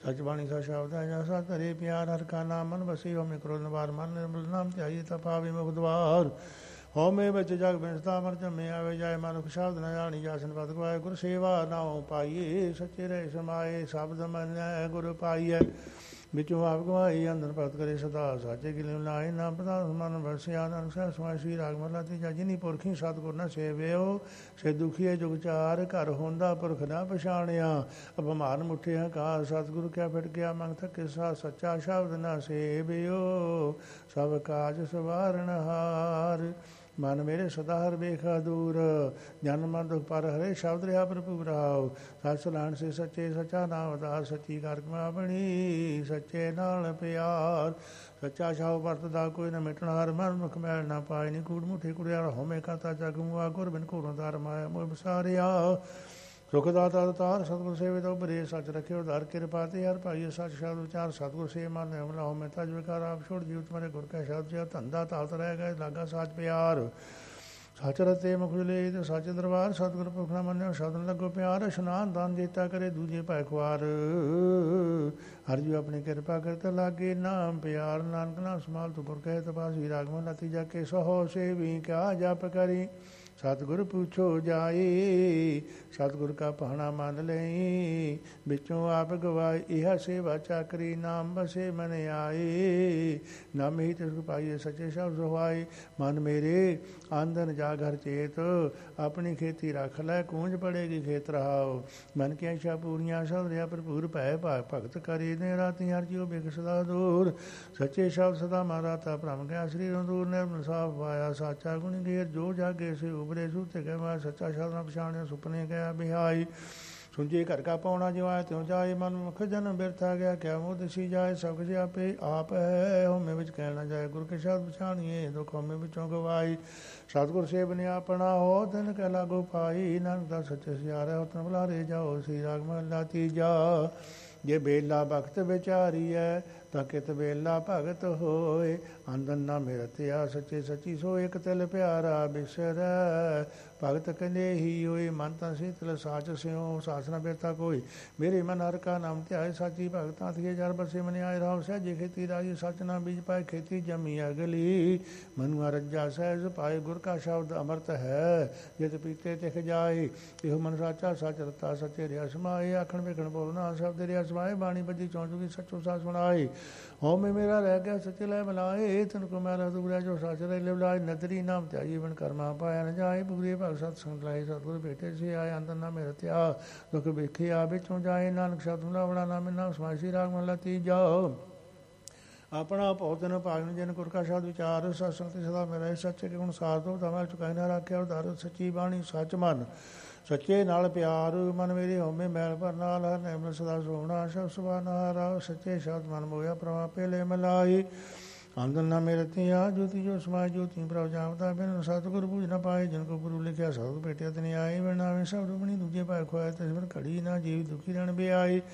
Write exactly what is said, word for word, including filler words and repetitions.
सच बाणी सा शब्द है जैसा करे प्यार हर का नाम मन बसी हो में क्रोध निवार मन निर्मल नाम त्याई तपावे मुख द्वार हो में बच जग बिनता मर जमे आवे जाए मानुख शब्द न जानी जासन पद गवाए गुर सेवा नाउ पाइए सच्चे रहे समाए शब्द मन गुर पाइए बिचु आप गवाई अंदर पद करे सदा साचे किले लाए नाम पता मन बरसिया नानक सा समाय श्री राग मला ती जिनी पुरखी सतगुर न सेवियो से दुखीए जुग चार घर होंदा पुरख न पछाणिया अपमान मुठे हकार सतगुरु क्या फिट गया मंग थके सा सच्चा शब्द न सेवियो सब काज सवारण हार मन मेरे सदा हर बेखा दूर जन मन दुख पर हरे शब्द रहा भरपूर आओ सच लाण से सच्चे सच्चा नाम दास सच्ची करकमा बणी सच्चे नाल प्यार सच्चा छाओ वरतदा कोई न मिटना हर मन मुख मैल ना पाए नी कूड़ मुठे कुड़िया होमे करता जग मुआ गुर बिन घोरों दार माया मोह बसारिया सुखदाता तार सतगुर सेवित उबरे सच रखे उधार कृपा ते हर भाई सच शब्द विचार सतगुर से मन हमला हो मैं तज विकार आप छोड़ जीव तुम्हारे गुर का शब्द जिया धंधा तालत रह गए लागा साच प्यार सच रते मुखले सच दरबार सतगुर पुखना मन्यो शब्द लगो प्यार स्नान दान जेता करे दूजे पाए खुआर हर जीव अपनी कृपा करते लागे नाम प्यार नानक नाम समाल तु गुर कहे तपास ही रागमन नतीजा के सहो से भी क्या जप करी सतगुर पूछो जाए सतगुर का पहना मान लें बिचों आप गवाए यह सेवा चाकरी नाम बसे मन आए नाम ही तिसको पाइए सच्चे शब्द सुहाए मन मेरे आंदन जा घर चेत अपनी खेती रख लै कूंज पड़ेगी खेत रहाओ मन की इच्छा पूरियां सब रिया भरपूर पै भगत करी ने राती हर जियो बिक सदा दूर सच्चे शब्द सदा माराता भ्रम गया शरीरों दूर निर्मल साफ पाया साचा गुण घेर जो जागे से उबरे सूते गए मैं सच्चा शब्द न पछाणे सुपने गया बिहाई सुझे घर का पौना जिवाए त्यों जाए मन मुख जन्म बिरथा गया क्या मुँह दिसी जाए सब कुछ आपे आप है होमे बिच कहना जाए गुरु के शब्द पछाणिए दुख होमे बिचों गवाई सतगुर से बने अपना हो धन कह लागो पाई नानक दा सच्चे सियारे हो तन बुलारे जाओ श्री राग महला तीजा जे बेला भगत विचारी है ਤਾਂ ਕਿਤ ਵੇਲਾ ਭਗਤ ਹੋਏ ਆਂਦਨ ਨਾ ਮਿਰਤਿਆ ਸੱਚੇ ਸੱਚੀ ਸੋ ਇੱਕ ਤਿਲ ਪਿਆਰਾ ਬਿਸਰੈ ਭਗਤ ਕਹਿੰਦੇ ਹੀ ਹੋਏ ਮਨ ਤਾਂ ਸੀਤਲ ਸਾਚ ਸਿਓ ਸਾਸਨਾ ਬੇਤਾ ਕੋਈ ਮੇਰੇ ਮਨ ਹਰ ਕਾ ਨਾਮ ਧਿਆਏ ਸਾਚੀ ਭਗਤਾਂ ਥੀਏ ਜਰ ਬਸੇ ਮਨ ਆਏ ਰਾਮ ਸਹਿਜੇ ਖੇਤੀ ਰਾਜੀ ਸਚ ਨਾ ਬੀਜ ਪਾਏ ਖੇਤੀ ਜਮੀ ਅਗਲੀ ਮਨੁਆ ਰੱਜਾ ਸਹਿਜ ਪਾਏ ਗੁਰ ਕਾ ਸ਼ਬਦ ਅਮਰਤ ਹੈ ਜਿਤ ਪੀਤੇ ਤਿਖ ਜਾਏ ਇਹੋ ਮਨ ਸਾਚਾ ਸਚ ਰਤਾ ਸੱਚੇ ਰਿਆ ਸਮਾਏ ਆਖਣ ਵੇਖਣ ਬੋਲਣਾ ਸ਼ਬਦ ਰਿਆ ਸਮਾਏ ਬਾਣੀ ਬੱਜੀ ਚੌਂਜੂਗੀ ਸੱਚੋ ਸਾਚ ਸੁਣਾਏ हो में मेरा रह गया सच लय मिलाए तन को मेरा दुबरा जो सच रह लिवलाए नदरी नाम त्या जीवन कर्मा पाया न जाए बुगरे भग सत संग लाए सतगुर बेटे से आए अंदर ना मेरा त्या दुख बेखे आ बिचों जाए नानक शब्द मिलावड़ा नाम नाम समासी राग मला ती जाओ अपना भौतन भागन जिन गुर का शब्द विचार सत्संग सदा मेरा सच्चे के गुण सार दो तमल चुकाई ना रखे उधार सच्ची बाणी सच मन सच्चे नाल प्यार मन मेरे होमे मैल पर नाल हर निर्मल सदा सोहना शब सुभाना राव सच्चे शब्द मन मोया प्रमा पेले मलाई आंदन ना मेरे तिया ज्योति जो समाय ज्योति प्रभ जामता बिन सतगुर पूज न पाए जिनको गुरु लिखिया सतगुर भेटिया तनि आए बिन नावे सब रूपणी दूजे पाए खोए तस्वर घड़ी ना जीव दुखी रण भी आई